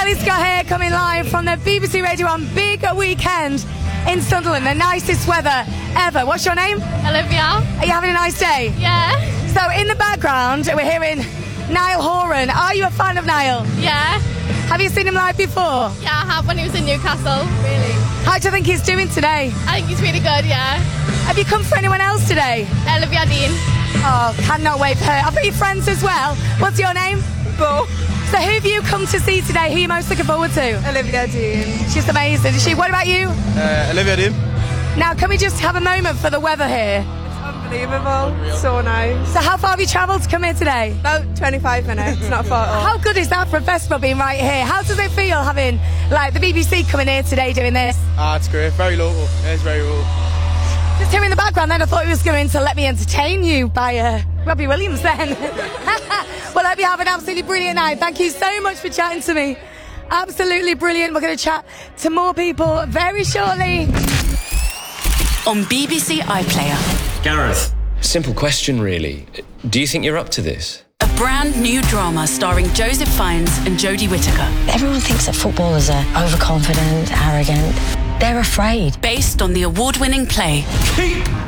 Ellie Scott here, coming live from the BBC Radio 1 big weekend in Sunderland, the nicest weather ever. What's your name? Olivia. Are you having a nice day? Yeah. So in the background, we're hearing Niall Horan. Are you a fan of Niall? Yeah. Have you seen him live before? Yeah, I have when he was in Newcastle. Really? How do you think he's doing today? I think he's really good, yeah. Have you come for anyone else today? Olivia Dean. Oh, cannot wait for her. I've got your friends as well. What's your name? Bo. So who have you come to see today? Who are you most looking forward to? Olivia Dean. She's amazing. Is she? What about you? Olivia Dean. Now, can we just have a moment for the weather here? It's unbelievable. So nice. So how far have you travelled to come here today? About 25 minutes, not far at all. How good is that for a festival being right here? How does it feel having like the BBC coming here today doing this? It's great. Very local. It's very local. Just here in the background then, I thought he was going to let me entertain you by Robbie Williams then. Well, I hope you have an absolutely brilliant night. Thank you so much for chatting to me. Absolutely brilliant. We're going to chat to more people very shortly. On BBC iPlayer. Gareth. Simple question, really. Do you think you're up to this? A brand new drama starring Joseph Fiennes and Jodie Whittaker. Everyone thinks that footballers are overconfident, arrogant. They're afraid. Based on the award-winning play